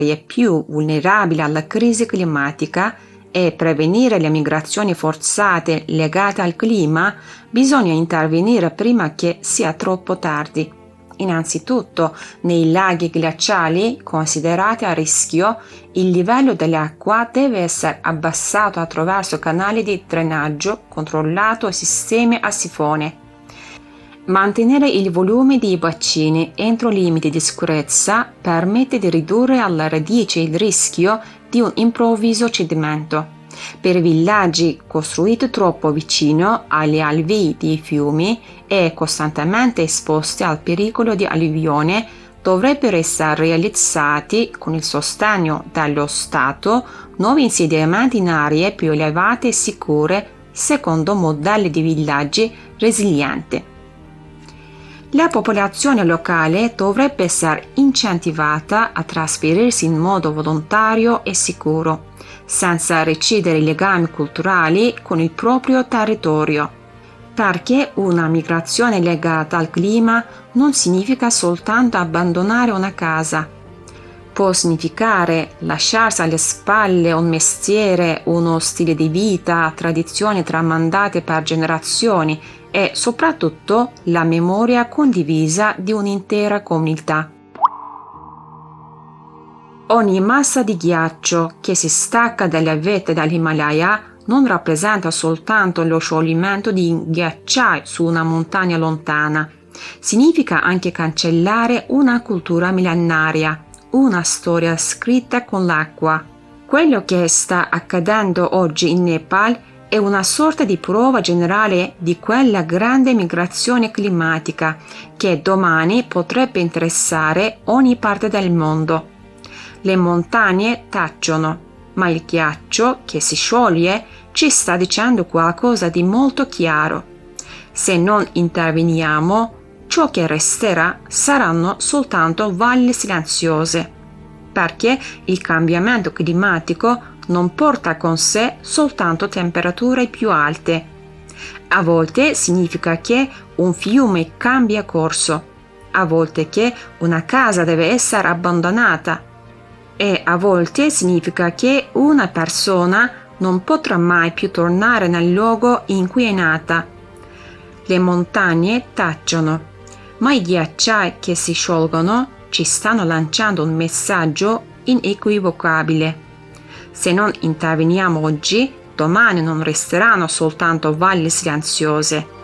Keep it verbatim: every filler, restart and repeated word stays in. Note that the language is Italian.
più vulnerabili alla crisi climatica e prevenire le migrazioni forzate legate al clima, bisogna intervenire prima che sia troppo tardi. Innanzitutto, nei laghi glaciali considerati a rischio, il livello dell'acqua deve essere abbassato attraverso canali di drenaggio controllato e sistemi a sifone. Mantenere il volume dei bacini entro limiti di sicurezza permette di ridurre alla radice il rischio di un improvviso cedimento. Per villaggi costruiti troppo vicino agli alvei dei fiumi e costantemente esposti al pericolo di alluvione, dovrebbero essere realizzati, con il sostegno dello Stato, nuovi insediamenti in aree più elevate e sicure secondo modelli di villaggi resilienti. La popolazione locale dovrebbe essere incentivata a trasferirsi in modo volontario e sicuro, senza recidere i legami culturali con il proprio territorio, perché una migrazione legata al clima non significa soltanto abbandonare una casa. Può significare lasciarsi alle spalle un mestiere, uno stile di vita, tradizioni tramandate per generazioni e soprattutto la memoria condivisa di un'intera comunità. Ogni massa di ghiaccio che si stacca dalle vette dell'Himalaya non rappresenta soltanto lo scioglimento di ghiacciai su una montagna lontana, significa anche cancellare una cultura millenaria, una storia scritta con l'acqua. Quello che sta accadendo oggi in Nepal è una sorta di prova generale di quella grande migrazione climatica che domani potrebbe interessare ogni parte del mondo. Le montagne tacciono, ma il ghiaccio che si scioglie ci sta dicendo qualcosa di molto chiaro. Se non interveniamo, ciò che resterà saranno soltanto valli silenziose, perché il cambiamento climatico non porta con sé soltanto temperature più alte. A volte significa che un fiume cambia corso, a volte che una casa deve essere abbandonata e a volte significa che una persona non potrà mai più tornare nel luogo in cui è nata. Le montagne tacciono, ma i ghiacciai che si sciolgono ci stanno lanciando un messaggio inequivocabile. Se non interveniamo oggi, domani non resteranno soltanto valli silenziose,